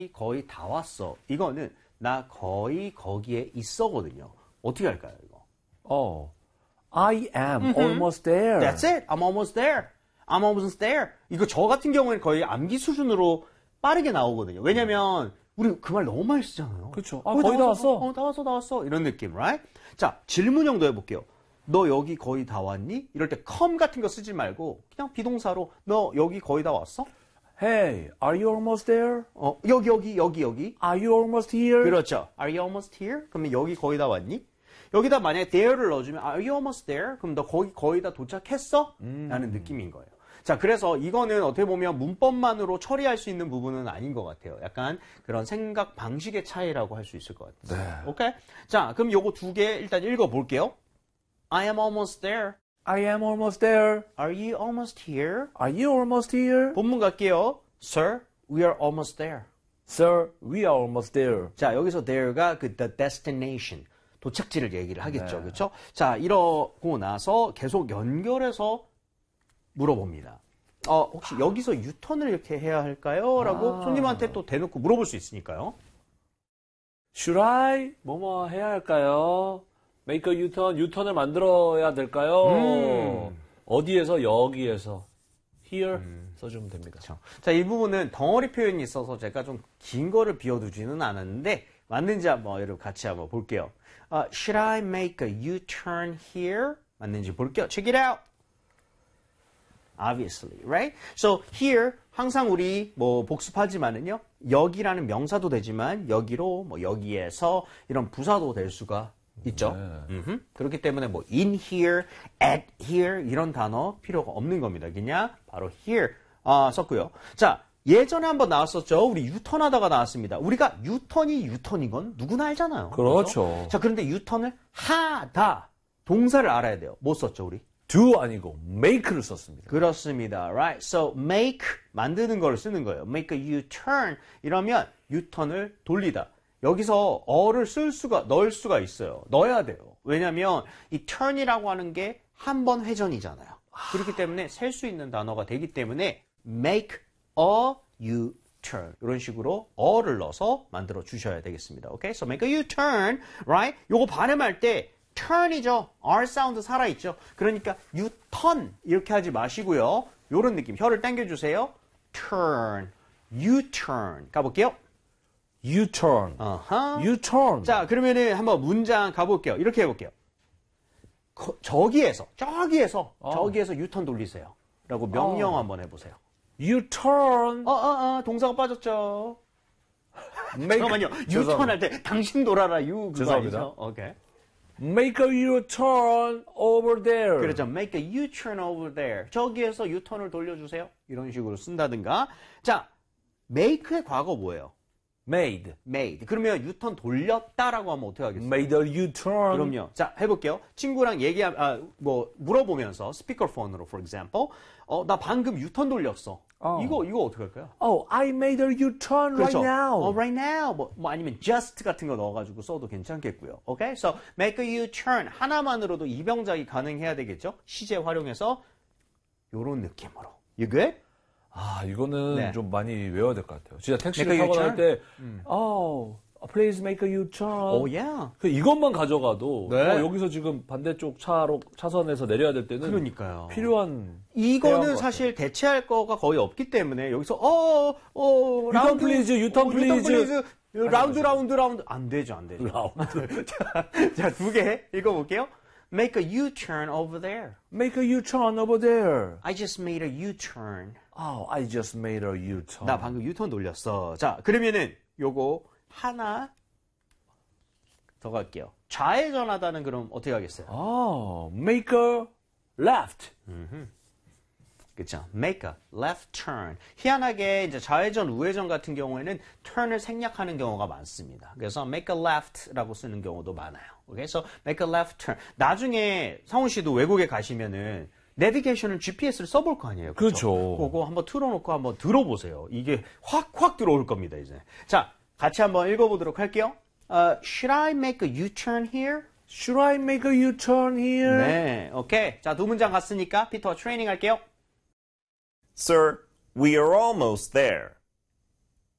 거의 다 왔어. 이거는 나 거의 거기에 있어거든요. 어떻게 할까요, 이거? I am almost there. That's it. I'm almost there. I'm almost there. 이거 저 같은 경우에는 거의 암기 수준으로 빠르게 나오거든요. 왜냐면 우리 그 말 너무 많이 쓰잖아요. 그렇죠. 거의 다 왔어. 다 왔어. 이런 느낌, right? 자, 질문형도 해볼게요. 너 여기 거의 다 왔니? 이럴 때 come 같은 거 쓰지 말고 그냥 비동사로 너 여기 거의 다 왔어? Hey, are you almost there? 여기. Are you almost here? 그렇죠. Are you almost here? 그러면 여기 거의 다 왔니? 여기다 만약에 there를 넣어주면 Are you almost there? 그럼 너 거의 다 도착했어? 라는 느낌인 거예요. 자, 그래서 이거는 어떻게 보면 문법만으로 처리할 수 있는 부분은 아닌 것 같아요. 약간 그런 생각 방식의 차이라고 할 수 있을 것 같아요. 네. 오케이? 자, 그럼 요거 두 개 일단 읽어볼게요. I am almost there. I am almost there. Are you almost here? Are you almost here? 본문 갈게요. Sir, we are almost there. Sir, we are almost there. 자, 여기서 there가 그 the destination, 도착지를 얘기를 하겠죠. 그렇죠? 자, 이러고 나서 계속 연결해서 물어봅니다. 혹시 여기서 유턴을 이렇게 해야 할까요? 라고 손님한테 또 대놓고 물어볼 수 있으니까요. Should I? 뭐뭐 해야 할까요? Make a U-turn, U-turn을 만들어야 될까요? 어디에서? 여기에서. Here 써주면 됩니다. 그렇죠. 자, 이 부분은 덩어리 표현이 있어서 제가 좀 긴 거를 비워두지는 않았는데 맞는지 한번 여러분 같이 한번 볼게요. Should I make a U-turn here? 맞는지 볼게요. Check it out. Obviously, right? So here 항상 우리 뭐 복습하지만은요. 여기라는 명사도 되지만 여기로 뭐 여기에서 이런 부사도 될 수가 있죠. 그렇기 때문에 뭐 in here, at here 이런 단어 필요가 없는 겁니다. 그냥 바로 here 썼고요. 자, 예전에 한번 나왔었죠. 우리 유턴 하다가 나왔습니다. 우리가 유턴이 유턴인 건 누구나 알잖아요. 그렇죠. 자, 그런데 유턴을 하다 동사를 알아야 돼요. 뭐 썼죠, 우리? do 아니고 make를 썼습니다. 그렇습니다. Right. So make 만드는 걸 쓰는 거예요. Make a U-turn 이러면 유턴을 돌리다. 여기서 어를 넣을 수가 있어요. 넣어야 돼요. 왜냐하면 이 turn이라고 하는 게 한 번 회전이잖아요. 그렇기 때문에 셀 수 있는 단어가 되기 때문에 make a U-turn 이런 식으로 어를 넣어서 만들어 주셔야 되겠습니다. Okay? So make a U-turn, right? 요거 발음할 때 turn이죠. R 사운드 살아있죠. 그러니까 U-turn 이렇게 하지 마시고요. 요런 느낌 혀를 당겨주세요. turn, U-turn 가볼게요. U-turn. U-turn. 자, 그러면은 한번 문장 가볼게요. 이렇게 해볼게요. 저기에서 U-turn 돌리세요. 라고 명령 한번 해보세요. U-turn. 동사가 빠졌죠. 잠깐만요. U-turn 할 때 당신 돌아라, you. 죄송합니다. 오케이. Make a U-turn over there. 그렇죠. Make a U-turn over there. 저기에서 U-turn을 돌려주세요. 이런 식으로 쓴다든가. 자, make의 과거 뭐예요? Made. 그러면 U-turn 돌렸다라고 하면 어떻게 하겠어요? Made a U-turn. 그럼요. 자, 해볼게요. 친구랑 물어보면서 스피커폰으로, for example. 나 방금 U-turn 돌렸어. 이거 어떻게 할까요? I made a U-turn 그렇죠. right now. right now. 뭐 아니면 just 같은 거 넣어가지고 써도 괜찮겠고요. Okay? So, make a U-turn. 하나만으로도 이병작이 가능해야 되겠죠? 시제 활용해서 요런 느낌으로. You good? 이거는 네. 좀 많이 외워야 될 것 같아요. 진짜 택시를 Make a 타고 다닐 U-turn? 때, please make a U-turn. Oh, yeah. 이것만 가져가도 네. 여기서 지금 반대쪽 차선에서 내려야 될 때는 그러니까요. 필요한 이거는 사실 대체할 거가 거의 없기 때문에 여기서 U-turn please, U-turn please. 라운드 안 되죠. 라운드. 자, 두 개 읽어볼게요. Make a U-turn over there. Make a U-turn over there. I just made a U-turn. I just made a U-turn. 나 방금 U-turn 돌렸어. 자, 그러면은 요거 하나 더 갈게요. 좌회전하다는 그럼 어떻게 하겠어요? make a left. 그렇죠. Make a left turn. 희한하게 이제 좌회전, 우회전 같은 경우에는 turn을 생략하는 경우가 많습니다. 그래서 make a left라고 쓰는 경우도 많아요. 오케이, so make a left turn. 나중에 성훈 씨도 외국에 가시면은 내비게이션은 GPS를 써볼 거 아니에요. 그렇죠. 그거 한번 틀어놓고 한번 들어보세요. 이게 확 들어올 겁니다, 이제. 자, 같이 한번 읽어보도록 할게요. Should I make a U-turn here? Should I make a U-turn here? 네, 오케이. 자, 두 문장 갔으니까 피터 트레이닝 할게요. Sir, we are almost there.